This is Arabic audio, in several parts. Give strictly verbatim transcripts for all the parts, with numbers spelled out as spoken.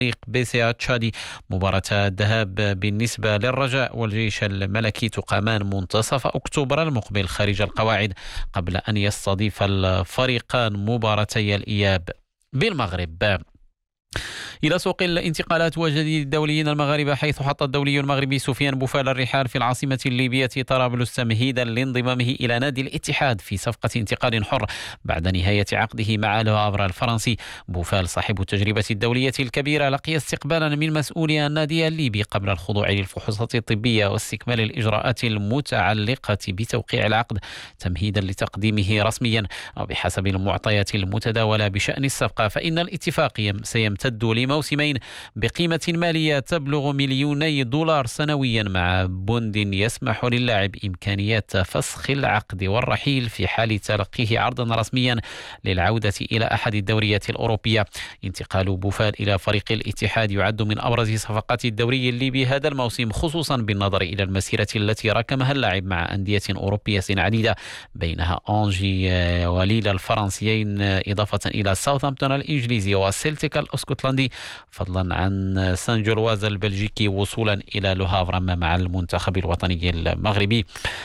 بي سي تشادي. مباراة الذهاب بالنسبة للرجاء والجيش الملكي تقامان منتصف أكتوبر المقبل خارج القواعد، قبل أن يستضيف الفريقان مباراتي الإياب بالمغرب. إلى سوق الانتقالات وجديد الدوليين المغاربة، حيث حط الدولي المغربي سفيان بوفال الرحال في العاصمة الليبية طرابلس تمهيدا لانضمامه إلى نادي الاتحاد في صفقة انتقال حر بعد نهاية عقده مع لو هافر الفرنسي. بوفال صاحب التجربة الدولية الكبيرة لقي استقبالا من مسؤولي النادي الليبي قبل الخضوع للفحوصات الطبية واستكمال الإجراءات المتعلقة بتوقيع العقد، تمهيدا لتقديمه رسميا. وبحسب المعطيات المتداولة بشأن الصفقة، فإن الاتفاق سيمتد لموسمين بقيمة مالية تبلغ مليوني دولار سنويا، مع بند يسمح للاعب إمكانية فسخ العقد والرحيل في حال تلقيه عرضا رسميا للعودة إلى أحد الدوريات الأوروبية. انتقال بوفال إلى فريق الاتحاد يعد من أبرز صفقات الدوري الليبي هذا الموسم، خصوصا بالنظر إلى المسيرة التي ركمها اللاعب مع أندية أوروبية عديدة، بينها أنجي وليل الفرنسيين، إضافة إلى ساوثهامبتون الإنجليزي والسلتيك الاسكتلندي، فضلا عن سان جولواز البلجيكي، وصولا إلى لو هافر مع المنتخب الوطني المغربي.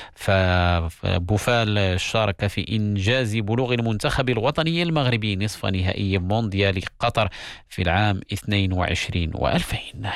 فبوفال شارك في إنجاز بلوغ المنتخب الوطني المغربي نصف نهائي مونديال قطر في العام اثنين وعشرين وألفين.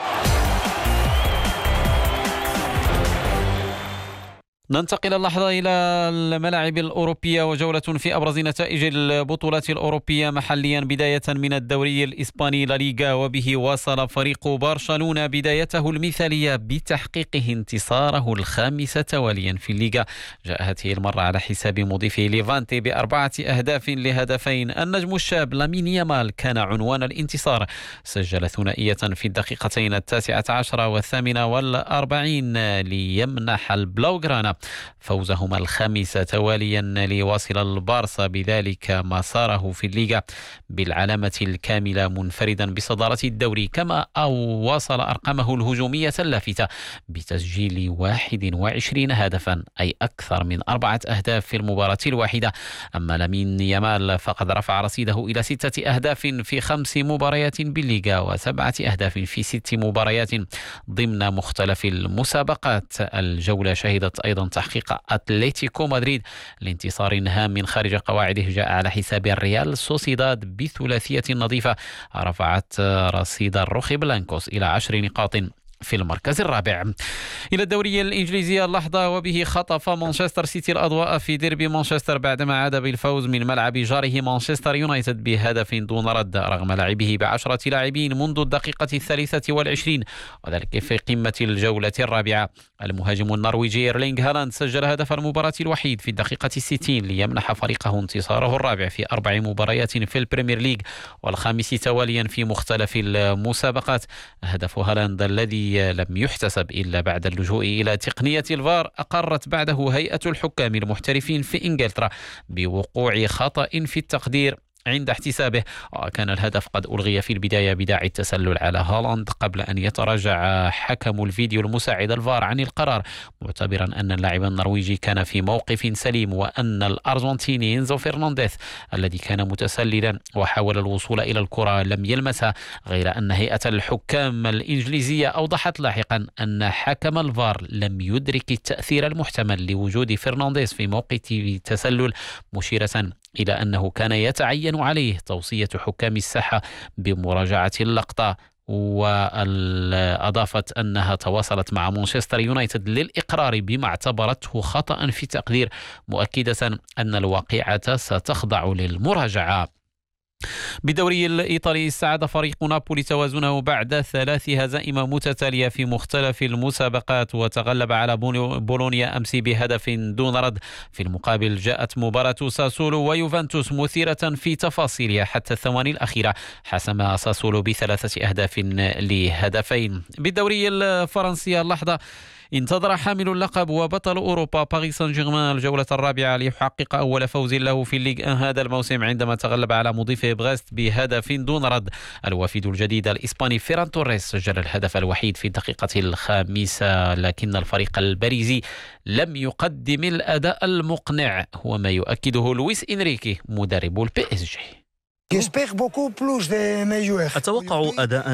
ننتقل اللحظة إلى الملاعب الأوروبية وجولة في أبرز نتائج البطولات الأوروبية محليا، بداية من الدوري الإسباني لا ليغا، وبه واصل فريق برشلونة بدايته المثالية بتحقيقه انتصاره الخامس تواليا في الليغا، جاء هذه المرة على حساب مضيفه ليفانتي بأربعة أهداف لهدفين. النجم الشاب لامين يامال كان عنوان الانتصار، سجل ثنائية في الدقيقتين التاسعة عشرة والثامنة والأربعين ليمنح البلاوغرانا فوزهما الخامس تواليا، ليواصل البارسا بذلك مساره في الليغا بالعلامة الكاملة منفردا بصدارة الدوري، كما أو واصل أرقامه الهجومية اللافتة بتسجيل واحد وعشرين هدفا، أي أكثر من أربعة أهداف في المباراة الواحدة. أما لامين يامال فقد رفع رصيده إلى ستة أهداف في خمس مباريات بالليغا وسبعة أهداف في ست مباريات ضمن مختلف المسابقات. الجولة شهدت أيضا تحقيق أتلتيكو مدريد لانتصار هام من خارج قواعده، جاء على حساب الريال سوسيداد بثلاثية نظيفة رفعت رصيد الروخي بلانكوس إلى عشر نقاط في المركز الرابع. إلى الدوري الإنجليزي اللحظة، وبه خطف مانشستر سيتي الأضواء في ديربي مانشستر بعدما عاد بالفوز من ملعب جاره مانشستر يونايتد بهدف دون رد رغم لعبه بعشرة لاعبين منذ الدقيقة الثالثة والعشرين، وذلك في قمة الجولة الرابعة. المهاجم النرويجي إيرلينغ هالاند سجل هدف المباراة الوحيد في الدقيقة الستين ليمنح فريقه انتصاره الرابع في أربع مباريات في البريمير ليج والخامس تواليا في مختلف المسابقات. هدف هالاند الذي لم يحتسب إلا بعد اللجوء إلى تقنية الفار، أقرت بعده هيئة الحكام المحترفين في إنجلترا بوقوع خطأ في التقدير عند احتسابه، وكان الهدف قد ألغي في البداية بداعي التسلل على هالاند قبل أن يتراجع حكم الفيديو المساعد الفار عن القرار، معتبرا أن اللاعب النرويجي كان في موقف سليم، وأن الأرجنتيني إنزو فرنانديز الذي كان متسللا وحاول الوصول إلى الكرة لم يلمسها، غير أن هيئة الحكام الإنجليزية أوضحت لاحقا أن حكم الفار لم يدرك التأثير المحتمل لوجود فرنانديز في موقف تسلل، مشيرة إلى أنه كان يتعين عليه توصية حكام الساحة بمراجعة اللقطة. وأضافت أنها تواصلت مع مانشستر يونايتد للإقرار بما اعتبرته خطأ في التقدير، مؤكدة أن الواقعة ستخضع للمراجعة. بدوري الإيطالي استعاد فريق نابولي توازنه بعد ثلاث هزائم متتالية في مختلف المسابقات، وتغلب على بولونيا أمس بهدف دون رد. في المقابل جاءت مباراة ساسولو ويوفنتوس مثيرة في تفاصيلها حتى الثواني الأخيرة، حسم ساسولو بثلاثة أهداف لهدفين. بالدوري الفرنسي اللحظة، انتظر حامل اللقب وبطل أوروبا باريس سان جيرمان الجولة الرابعة ليحقق أول فوز له في الليغ هذا الموسم عندما تغلب على مضيفه بغست بهدف دون رد. الوافد الجديد الإسباني فيران توريس سجل الهدف الوحيد في الدقيقة الخامسة، لكن الفريق الباريزي لم يقدم الأداء المقنع، هو ما يؤكده لويس إنريكي مدرب البي إس جي. أتوقع أداء